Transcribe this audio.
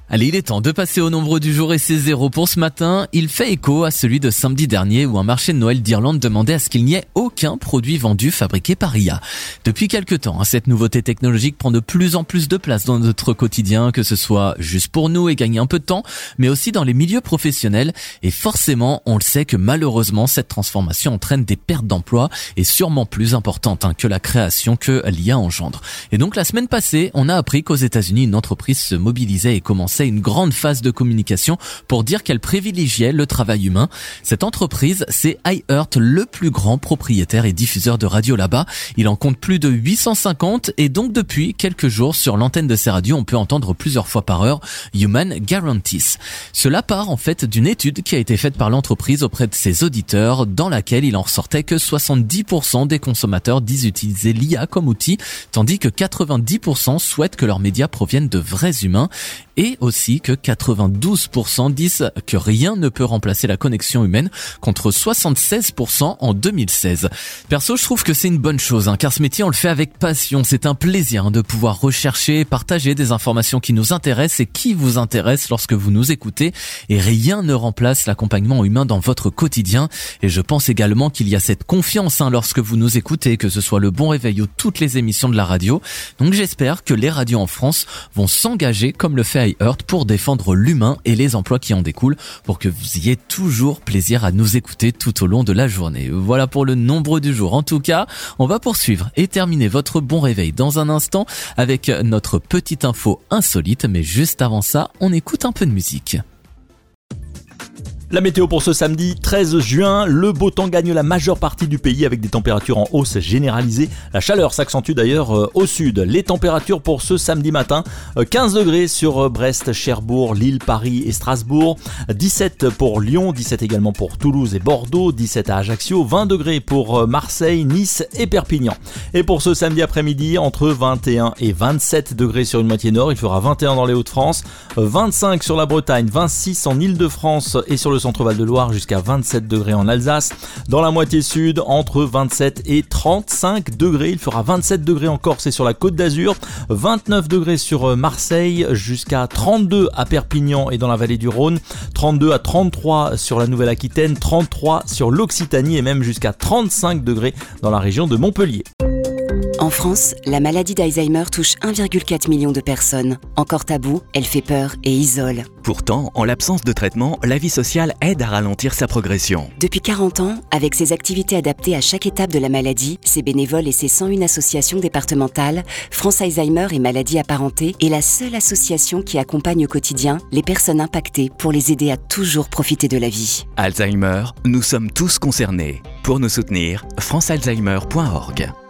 Allez, il est temps de passer au nombre du jour et c'est 0 pour ce matin. Il fait écho à celui de samedi dernier où un marché de Noël d'Irlande demandait à ce qu'il n'y ait aucun produit vendu fabriqué par IA. Depuis quelques temps, cette nouveauté technologique prend de plus en plus de place dans notre quotidien, que ce soit juste pour nous et gagner un peu de temps, mais aussi dans les milieux professionnels. Et forcément, on le sait que malheureusement, cette transformation entraîne des pertes d'emplois et sûrement plus importantes que la création que l'IA engendre. Et donc la semaine passée, on a appris qu'aux États-Unis, une entreprise se mobilisait et commençait une grande phase de communication pour dire qu'elle privilégiait le travail humain. Cette entreprise, c'est iHeart, le plus grand propriétaire et diffuseur de radio là-bas. Il en compte plus de 850 et donc depuis quelques jours sur l'antenne de ces radios, on peut entendre plusieurs fois par heure Human Guarantees. Cela part en fait d'une étude qui a été faite par l'entreprise auprès de ses auditeurs dans laquelle il en ressortait que 70% des consommateurs disent utiliser l'IA comme outil, tandis que 90% souhaitent que leurs médias proviennent de vrais humains. Et aussi que 92% disent que rien ne peut remplacer la connexion humaine contre 76% en 2016. Perso, je trouve que c'est une bonne chose, car ce métier, on le fait avec passion. C'est un plaisir de pouvoir rechercher et partager des informations qui nous intéressent et qui vous intéressent lorsque vous nous écoutez. Et rien ne remplace l'accompagnement humain dans votre quotidien. Et je pense également qu'il y a cette confiance lorsque vous nous écoutez, que ce soit le Bon Réveil ou toutes les émissions de la radio. Donc j'espère que les radios en France vont s'engager, comme le fait iHeart, pour défendre l'humain et les emplois qui en découlent, pour que vous ayez toujours plaisir à nous écouter tout au long de la journée. Voilà pour le nombre du jour. En tout cas, on va poursuivre et terminer votre bon réveil dans un instant avec notre petite info insolite, mais juste avant ça, on écoute un peu de musique. La météo pour ce samedi 13 juin, le beau temps gagne la majeure partie du pays avec des températures en hausse généralisée. La chaleur s'accentue d'ailleurs au sud. Les températures pour ce samedi matin, 15 degrés sur Brest, Cherbourg, Lille, Paris et Strasbourg, 17 pour Lyon, 17 également pour Toulouse et Bordeaux, 17 à Ajaccio, 20 degrés pour Marseille, Nice et Perpignan. Et pour ce samedi après-midi, entre 21 et 27 degrés sur une moitié nord, il fera 21 dans les Hauts-de-France, 25 sur la Bretagne, 26 en Île-de-France et sur le centre-Val de Loire, jusqu'à 27 degrés en Alsace. Dans la moitié sud, entre 27 et 35 degrés. Il fera 27 degrés en Corse et sur la Côte d'Azur, 29 degrés sur Marseille, jusqu'à 32 à Perpignan et dans la vallée du Rhône, 32 à 33 sur la Nouvelle-Aquitaine, 33 sur l'Occitanie et même jusqu'à 35 degrés dans la région de Montpellier. En France, la maladie d'Alzheimer touche 1,4 million de personnes. Encore tabou, elle fait peur et isole. Pourtant, en l'absence de traitement, la vie sociale aide à ralentir sa progression. Depuis 40 ans, avec ses activités adaptées à chaque étape de la maladie, ses bénévoles et ses 101 associations départementales, France Alzheimer et maladies apparentées est la seule association qui accompagne au quotidien les personnes impactées pour les aider à toujours profiter de la vie. Alzheimer, nous sommes tous concernés. Pour nous soutenir, francealzheimer.org.